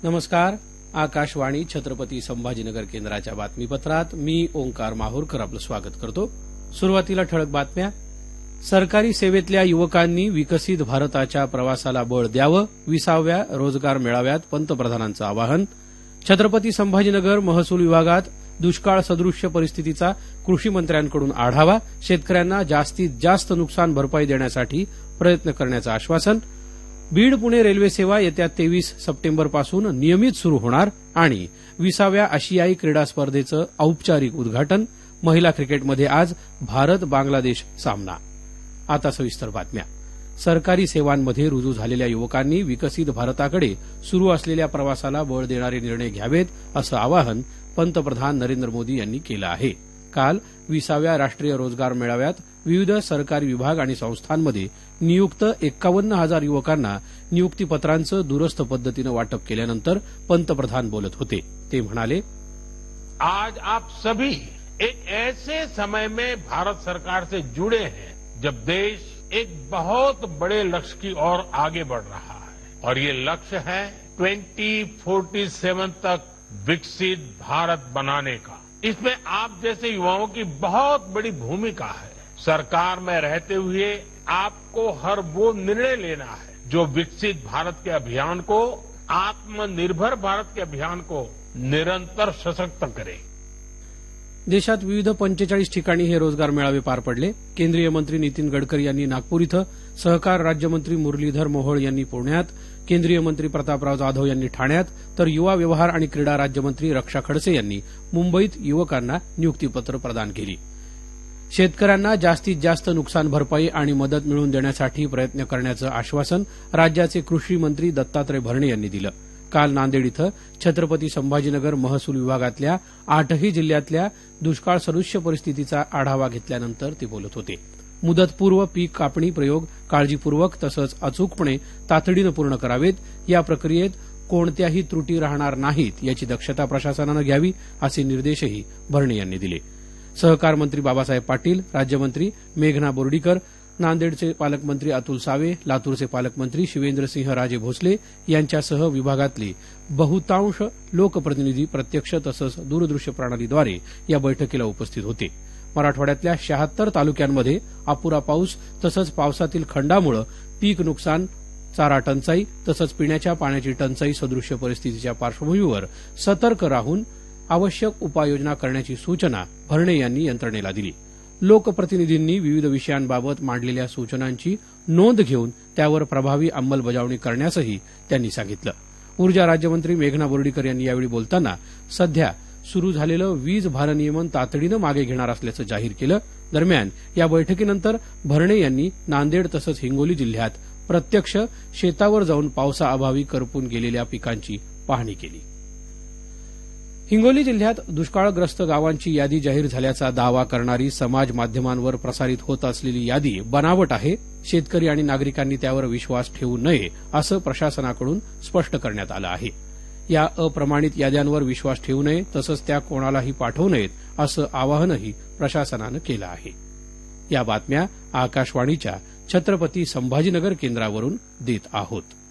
नमस्कार. आकाशवाणी छत्रपती संभाजीनगर केंद्राच्या बातमीपत्रात मी ओंकार माहूरकर आपलं स्वागत करतो. सुरुवातीला ठळक बातम्या. सरकारी सेवेतल्या युवकांनी विकसित भारताच्या प्रवासाला बळ द्यावं, 20व्या रोजगार मेळाव्यात पंतप्रधानांचं आवाहन. छत्रपती संभाजीनगर महसूल विभागात दुष्काळ सदृश्य परिस्थितीचा कृषी मंत्र्यांकडून आढावा, शेतकऱ्यांना जास्तीत जास्त नुकसान भरपाई देण्यासाठी प्रयत्न करण्याचं आश्वासन. बीड पुणे रेल्वे सेवा येत्या 23 सप्टेंबरपासून नियमित सुरू होणार आणि 20व्या आशियाई क्रीडा स्पर्धेचं औपचारिक उद्घाटन. महिला क्रिकेटमध्ये आज भारत बांगलादेश सामना. आता सविस्तर बातम्या. सरकारी सेवांमध्ये रुजू झालेल्या युवकांनी विकसित भारताकडे सुरू असलेल्या प्रवासाला बळ देणारे निर्णय घ्यावेत, असं आवाहन पंतप्रधान नरेंद्र मोदी यांनी केलं आहे. काल 20व्या राष्ट्रीय रोजगार मेळाव्यात विविध सरकारी विभाग आणि संस्थांमध्ये नियुक्त 51,000 युवकांना नियुक्तीपत्रांचं दूरस्थ पद्धतीनं वाटप केल्यानंतर पंतप्रधान बोलत होते. ते म्हणाले, आज आप सभी एक ऐसे समय में भारत सरकार से जुड़े हैं जब देश एक बहुत बड़े लक्ष्य की ओर आगे बढ़ रहा है और ये लक्ष्य है 2047 तक विकसित भारत बनाने का. इसमें आप जैसे युवाओं की बहुत बड़ी भूमिका है. सरकार में रहते हुए आपको हर वो निर्णय लेना है जो विकसित भारत के अभियान को, आत्मनिर्भर भारत के अभियान को निरंतर सशक्त करे. देशात विविध 45 ठिकाणी हे रोजगार मेळावे पार पडले. केंद्रीय मंत्री नितीन गडकरी यांनी नागपूर इथं, सहकार राज्यमंत्री मुरलीधर मोहोळ यांनी पुण्यात, केंद्रीय मंत्री प्रतापराव जाधव यांनी ठाण्यात, तर युवा व्यवहार आणि क्रीडा राज्यमंत्री रक्षा खडसे यांनी मुंबईत युवकांना नियुक्तीपत्र प्रदान केली. शेतकऱ्यांना जास्तीत जास्त नुकसान भरपाई आणि मदत मिळवून देण्यासाठी प्रयत्न करण्याचं आश्वासन राज्याचे कृषी मंत्री दत्तात्रय भरणे यांनी दिलं. काल नांदेड इथं छत्रपती संभाजीनगर महसूल विभागातल्या 8ही जिल्ह्यातल्या दुष्काळ सदृश्य परिस्थितीचा आढावा घेतल्यानंतर ते बोलत होते. मुदतपूर्व पीक कापणी प्रयोग काळजीपूर्वक तसंच अचूकपणे तातडीनं पूर्ण करावेत. या प्रक्रियेत कोणत्याही त्रुटी राहणार नाहीत याची दक्षता प्रशासनानं घ्यावी, असे निर्देशही भरणे यांनी दिले. सहकार मंत्री बाबासाहेब पाटील, राज्यमंत्री मेघना बोर्डीकर, नांदेडचे पालकमंत्री अतुल सावे, लातूरचे पालकमंत्री शिवेंद्रसिंह राजे भोसले यांच्यासह विभागातले बहुतांश लोकप्रतिनिधी प्रत्यक्ष तसंच दूरदृश्य प्रणालीद्वारे या बैठकीला उपस्थित होते. मराठवाड्यातल्या 76 तालुक्यांमध्ये अपुरा पाऊस तसंच पावसातील खंडामुळे पीक नुकसान, चारा टंचाई तसंच पिण्याच्या पाण्याची टंचाई सदृश्य परिस्थितीच्या पार्श्वभूमीवर सतर्क राहून आवश्यक उपाययोजना करण्याची सूचना भरणे यांनी यंत्रणेला दिली. लोकप्रतिनिधींनी विविध विषयांबाबत मांडलेल्या सूचनांची नोंद घेऊन त्यावर प्रभावी अंमलबजावणी करण्यासही त्यांनी सांगितलं. ऊर्जा राज्यमंत्री मेघना बोर्डीकर यांनी यावेळी बोलताना सध्या सुरू झालेलं वीज भारनियमन तातडीनं मागे घेणार असल्याचं जाहीर केलं. दरम्यान या बैठकीनंतर भरणे यांनी नांदेड तसंच हिंगोली जिल्ह्यात प्रत्यक्ष शेतावर जाऊन पावसाअभावी करपून गेलेल्या पिकांची पाहणी केली. हिंगोली जिल्ह्यात दुष्काळग्रस्त गावांची यादी जाहीर झाल्याचा दावा करणारी समाज माध्यमांवर प्रसारित होत असलेली यादी बनावट आहे. शेतकरी आणि नागरिकांनी त्यावर विश्वास ठेवू नये, असं प्रशासनाकडून स्पष्ट करण्यात आलं आहे. या अप्रमाणित याद्यांवर विश्वास ठेवू नये तसंच त्या कोणालाही पाठवू नयेत, असं आवाहनही प्रशासनानं केलं आहे. या बातम्या आकाशवाणीच्या छत्रपती संभाजीनगर केंद्रावरून देत आहोत.